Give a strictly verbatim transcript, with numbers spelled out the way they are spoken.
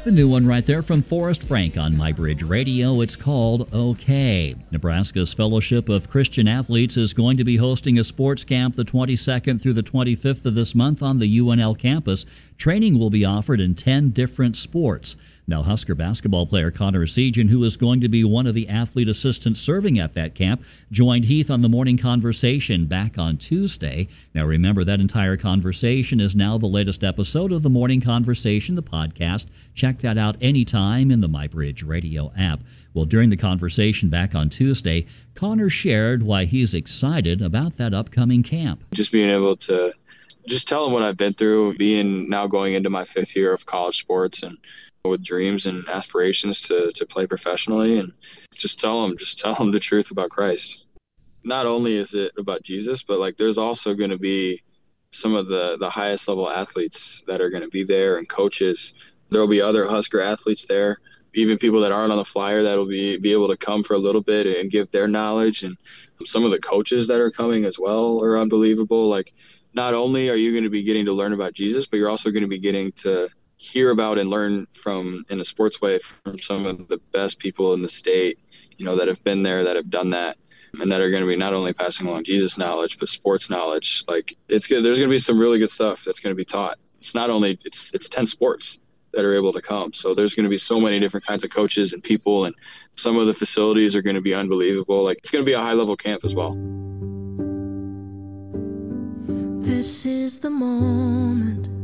The new one right there from Forrest Frank on MyBridge Radio. It's called OK. Nebraska's Fellowship of Christian Athletes is going to be hosting a sports camp the twenty-second through the twenty-fifth of this month on the U N L campus. Training will be offered in ten different sports. Now, Husker basketball player Connor Sejan, who is going to be one of the athlete assistants serving at that camp, joined Heath on the Morning Conversation back on Tuesday. Now, remember, that entire conversation is now the latest episode of the Morning Conversation, the podcast. Check that out anytime in the MyBridge Radio app. Well, during the conversation back on Tuesday, Connor shared why he's excited about that upcoming camp. Just being able to just tell them what I've been through, being now going into my fifth year of college sports and with dreams and aspirations to, to play professionally, and just tell them, just tell them the truth about Christ. Not only is it about Jesus, but like there's also going to be some of the, the highest level athletes that are going to be there and coaches. There'll be other Husker athletes there, even people that aren't on the flyer that'll be, be able to come for a little bit and give their knowledge. And some of the coaches that are coming as well are unbelievable. Like, not only are you going to be getting to learn about Jesus, but you're also going to be getting to hear about and learn from, in a sports way, from some of the best people in the state, you know, that have been there, that have done that, and that are going to be not only passing along Jesus knowledge, but sports knowledge. Like, it's good. There's going to be some really good stuff that's going to be taught. It's not only, it's, it's ten sports that are able to come. So there's going to be so many different kinds of coaches and people, and some of the facilities are going to be unbelievable. Like, it's going to be a high level camp as well. This is the moment.